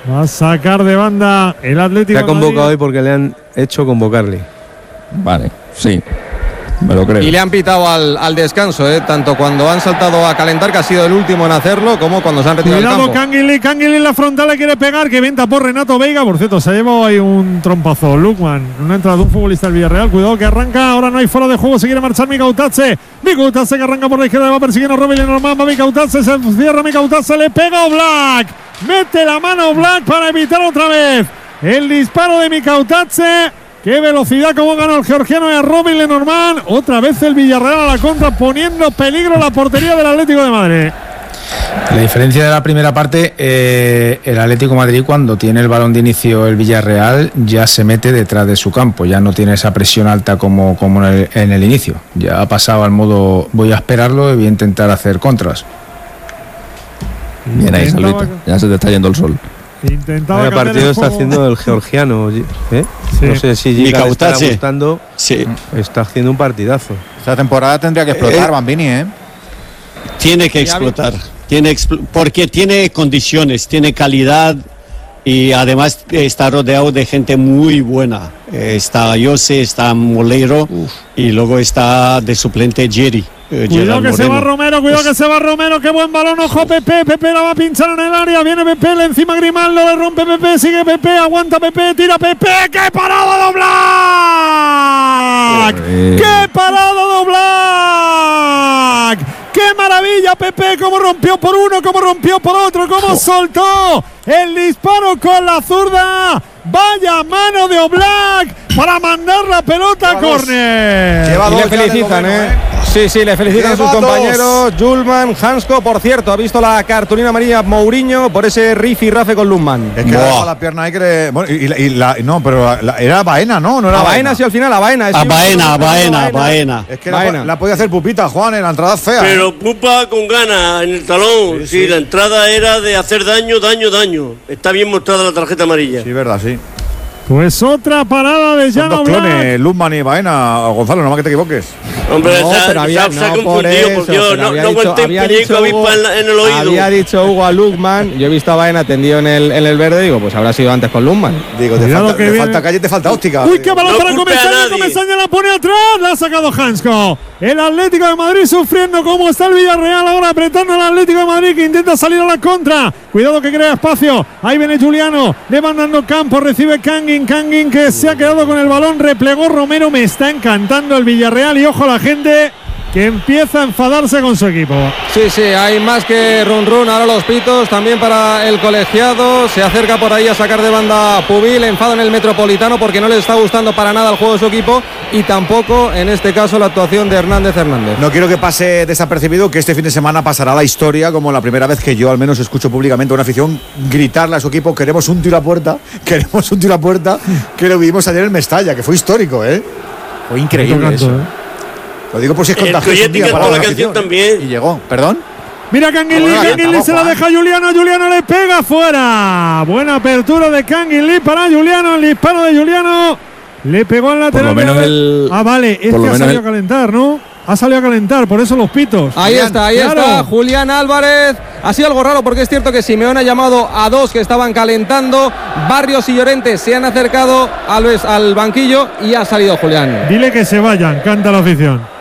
Va a sacar de banda el Atlético. Se ha convocado hoy porque le han hecho convocarle. Vale, sí. Me lo creo. Y le han pitado al descanso, tanto cuando han saltado a calentar, que ha sido el último en hacerlo, como cuando se han retirado del campo. Canguilí en la frontal le quiere pegar, que venta por Renato Veiga. Por cierto, se ha llevado ahí un trompazo Lukman, una entrada de un futbolista del Villarreal. Cuidado que arranca, ahora no hay fuera de juego, se quiere marchar Mikautadze que arranca por la izquierda, va persiguiendo a Robin Lenormand, va Mikautadze, se cierra Mikautadze, le pega Oblak, mete la mano Oblak para evitar otra vez el disparo de Mikautadze. Qué velocidad, cómo ganó el georgiano y a Robin Lenormand. Otra vez el Villarreal a la contra, poniendo peligro la portería del Atlético de Madrid. La diferencia de la primera parte, el Atlético de Madrid, cuando tiene el balón de inicio el Villarreal, ya se mete detrás de su campo, ya no tiene esa presión alta como en el inicio. Ya ha pasado al modo voy a esperarlo y voy a intentar hacer contras. Bien ahí, Salvito, ya se te está yendo el sol. Intentaba el partido está haciendo el georgiano, ¿eh? Sí. No sé si Giga le está gustando. Sí. Está haciendo un partidazo. Esta temporada tendría que explotar Bambini, Tiene que explotar. Porque tiene condiciones, tiene calidad y además está rodeado de gente muy buena. Está Jose, está Moleiro y luego está de suplente Jerry. Cuidado que se va Romero, qué buen balón, ojo Pepe la va a pinchar en el área, viene Pepe, le encima Grimaldo, le rompe Pepe, sigue Pepe, aguanta Pepe, tira Pepe, ¡qué parada de Oblak! ¡Qué parada de Oblak! ¡Qué maravilla Pepe! Cómo rompió por uno, cómo rompió por otro, cómo soltó el disparo con la zurda. Vaya mano de Oblak para mandar la pelota a córner. Y le felicitan, Sí, le felicitan a sus compañeros. Julman, Hansko, por cierto, ha visto la cartulina amarilla Mourinho por ese rifi-rafe con Lundman. Es que le daba la pierna ahí que bueno, no, pero era Baena, ¿no? No era Baena, sí, al final, a Baena. Baena. Es que la podía hacer Pupita, Juan, en la entrada fea. Pero Pupa con ganas en el talón. Sí, la entrada era de hacer daño. Está bien mostrada la tarjeta amarilla. Sí, verdad, sí. Pues otra parada de Jan Oblak. Son dos clones, Lundman y Baena. Gonzalo, no más que te equivoques. Hombre, se ha confundido, por Dios. No aguanté un piñico avispa en el oído. Había dicho Hugo a Lundman. Yo he visto a Baena tendido en el verde. Digo, pues habrá sido antes con Lundman. Digo, te falta calle, te falta óptica. Uy, qué balón para Comesaña, la pone atrás. La ha sacado Hansko. El Atlético de Madrid sufriendo como está el Villarreal. Ahora apretando al Atlético de Madrid que intenta salir a la contra. Cuidado que crea espacio. Ahí viene Juliano. Le van dando campo. Recibe Kangin que se ha quedado con el balón. Replegó Romero. Me está encantando el Villarreal. Y ojo a la gente que empieza a enfadarse con su equipo. Sí, hay más que run. Ahora los pitos también para el colegiado. Se acerca por ahí a sacar de banda Pubil. Enfado en el Metropolitano porque no le está gustando para nada el juego de su equipo y tampoco en este caso la actuación de Hernández. No quiero que pase desapercibido que este fin de semana pasará la historia como la primera vez que yo al menos escucho públicamente a una afición gritarle a su equipo queremos un tiro a puerta, que lo vimos ayer en Mestalla, que fue histórico, fue increíble eso. Lo digo por si es contagioso un día para la canción también. Y llegó, ¿perdón? Mira Canguilí se la deja a Juliano le pega fuera. Buena apertura de Canguilí para Juliano, el disparo de Juliano le pegó al lateral. Por lo menos vale, es que ha salido a calentar, ¿no? Ha salido a calentar, por eso los pitos. Ahí está, Julián Álvarez. Ha sido algo raro porque es cierto que Simeone ha llamado a dos que estaban calentando. Barrios y Llorente se han acercado al banquillo y ha salido Julián. Dile que se vayan, canta la afición.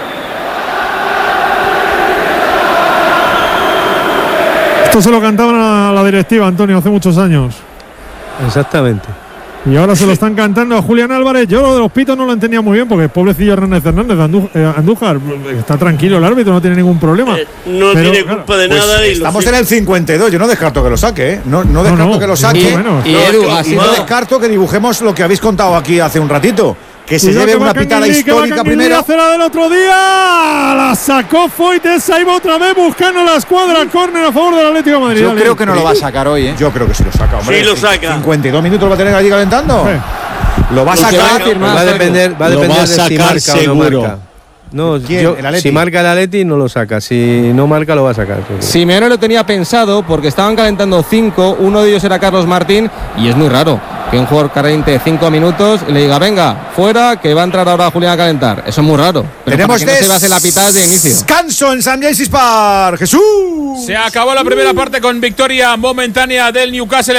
Esto se lo cantaban a la directiva, Antonio, hace muchos años. Exactamente. Y ahora se lo están cantando a Julián Álvarez. Yo lo de los pitos no lo entendía muy bien porque pobrecillo Hernández Andújar está tranquilo, el árbitro no tiene ningún problema. No tiene culpa de nada. Y estamos en el 52, yo no descarto que lo saque, No descarto que lo saque. Y Edu, no descarto que dibujemos lo que habéis contado aquí hace un ratito. Que se lleve una pitada histórica primero. Hace la del otro día. La sacó Foytes. Ahí va otra vez buscando la escuadra. Córner a favor del Atlético de Madrid. Yo creo que no lo va a sacar hoy, Yo creo que sí lo saca, hombre. Sí lo saca. 52 minutos lo va a tener allí calentando. Lo va a sacar. Va a depender de si marca o no marca. No, si marca el Atleti no lo saca, si no marca lo va a sacar. Simeone lo tenía pensado porque estaban calentando 5, uno de ellos era Carlos Martín y es muy raro que un jugador caliente 5 minutos y le diga venga, fuera, que va a entrar ahora Julián a calentar. Eso es muy raro. Pero tenemos no se base la pitada de inicio. Descanso en San James Park. Jesús. Se acabó la primera parte con victoria momentánea del Newcastle.